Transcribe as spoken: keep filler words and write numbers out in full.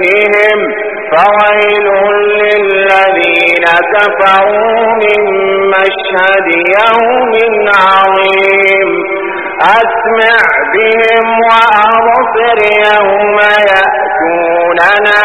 بهم فويل للذين كفروا من مشهد يوم عظيم أسمع بهم وأبصر يوم يأتوننا